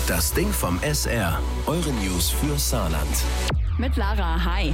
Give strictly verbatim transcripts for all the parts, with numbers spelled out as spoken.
Das Ding vom S R. Eure News für Saarland. Mit Lara, hi.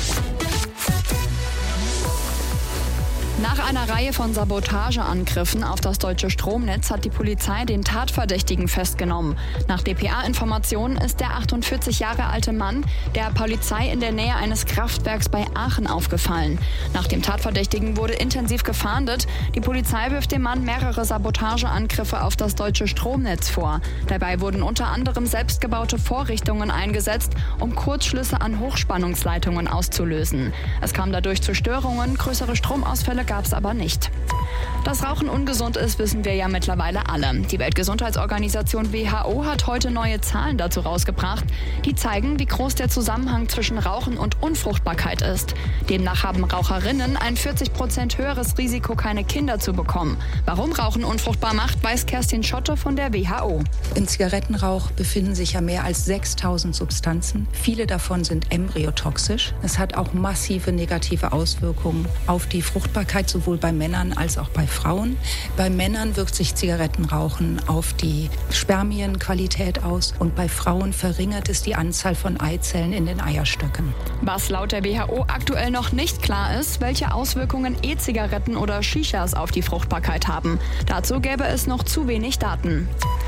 Nach einer Reihe von Sabotageangriffen auf das deutsche Stromnetz hat die Polizei den Tatverdächtigen festgenommen. Nach D P A-Informationen ist der achtundvierzig Jahre alte Mann der Polizei in der Nähe eines Kraftwerks bei Aachen aufgefallen. Nach dem Tatverdächtigen wurde intensiv gefahndet. Die Polizei wirft dem Mann mehrere Sabotageangriffe auf das deutsche Stromnetz vor. Dabei wurden unter anderem selbstgebaute Vorrichtungen eingesetzt, um Kurzschlüsse an Hochspannungsleitungen auszulösen. Es kam dadurch zu Störungen, größere Stromausfälle gab es aber nicht. Dass Rauchen ungesund ist, wissen wir ja mittlerweile alle. Die Weltgesundheitsorganisation W H O hat heute neue Zahlen dazu rausgebracht, die zeigen, wie groß der Zusammenhang zwischen Rauchen und Unfruchtbarkeit ist. Demnach haben Raucherinnen ein vierzig Prozent höheres Risiko, keine Kinder zu bekommen. Warum Rauchen unfruchtbar macht, weiß Kerstin Schotte von der W H O. Im Zigarettenrauch befinden sich ja mehr als sechstausend Substanzen. Viele davon sind embryotoxisch. Es hat auch massive negative Auswirkungen auf die Fruchtbarkeit, sowohl bei Männern als auch bei Frauen. Bei Männern wirkt sich Zigarettenrauchen auf die Spermienqualität aus und bei Frauen verringert es die Anzahl von Eizellen in den Eierstöcken. Was laut der W H O aktuell noch nicht klar ist, welche Auswirkungen E-Zigaretten oder Shishas auf die Fruchtbarkeit haben. Dazu gäbe es noch zu wenig Daten.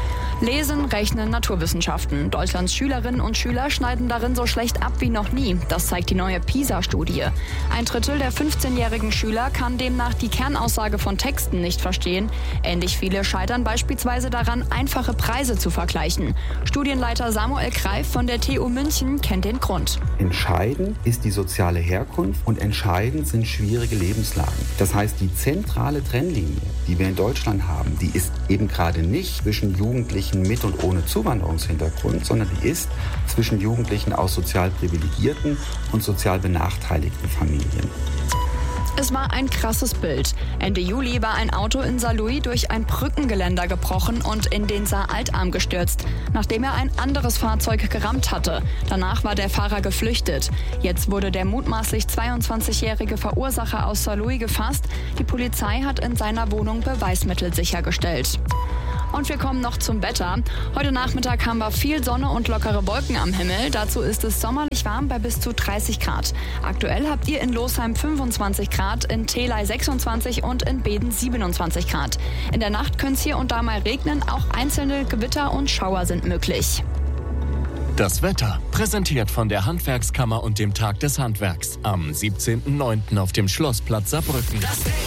Lesen, Rechnen, Naturwissenschaften. Deutschlands Schülerinnen und Schüler schneiden darin so schlecht ab wie noch nie. Das zeigt die neue PISA-Studie. Ein Drittel der fünfzehnjährigen Schüler kann demnach die Kernaussage von Texten nicht verstehen. Ähnlich viele scheitern beispielsweise daran, einfache Preise zu vergleichen. Studienleiter Samuel Greif von der T U München kennt den Grund. Entscheidend ist die soziale Herkunft und entscheidend sind schwierige Lebenslagen. Das heißt, die zentrale Trennlinie, die wir in Deutschland haben, die ist eben gerade nicht zwischen Jugendlichen mit und ohne Zuwanderungshintergrund, sondern die ist zwischen Jugendlichen aus sozial privilegierten und sozial benachteiligten Familien. Es war ein krasses Bild. Ende Juli war ein Auto in Saarlouis durch ein Brückengeländer gebrochen und in den Saar-Altarm gestürzt, nachdem er ein anderes Fahrzeug gerammt hatte. Danach war der Fahrer geflüchtet. Jetzt wurde der mutmaßlich zweiundzwanzigjährige Verursacher aus Saarlouis gefasst. Die Polizei hat in seiner Wohnung Beweismittel sichergestellt. Und wir kommen noch zum Wetter. Heute Nachmittag haben wir viel Sonne und lockere Wolken am Himmel. Dazu ist es sommerlich warm bei bis zu dreißig Grad. Aktuell habt ihr in Losheim fünfundzwanzig Grad, in Thelei sechsundzwanzig und in Beden siebenundzwanzig Grad. In der Nacht könnte es hier und da mal regnen. Auch einzelne Gewitter und Schauer sind möglich. Das Wetter, präsentiert von der Handwerkskammer und dem Tag des Handwerks. Am siebzehnten neunten auf dem Schlossplatz Saarbrücken. Das Ding.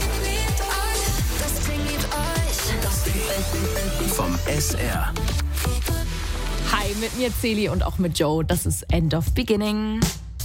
Vom S R. Hi, mit mir Celi und auch mit Joe. Das ist End of Beginning.